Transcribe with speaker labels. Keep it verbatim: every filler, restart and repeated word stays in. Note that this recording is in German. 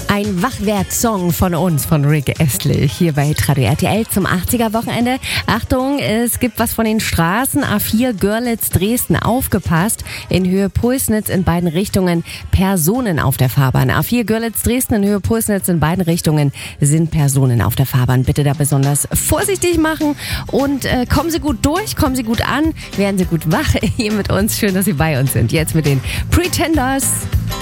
Speaker 1: Ein Wachwerk-Song von uns, von Rick Astley, hier bei Radio R T L zum achtziger-Wochenende. Achtung, es gibt was von den Straßen. A vier Görlitz Dresden, aufgepasst. In Höhe Pulsnitz in beiden Richtungen Personen auf der Fahrbahn. A vier Görlitz Dresden in Höhe Pulsnitz in beiden Richtungen sind Personen auf der Fahrbahn. Bitte da besonders vorsichtig machen und äh, kommen Sie gut durch, kommen Sie gut an, werden Sie gut wach hier mit uns. Schön, dass Sie bei uns sind. Jetzt mit den Pretenders.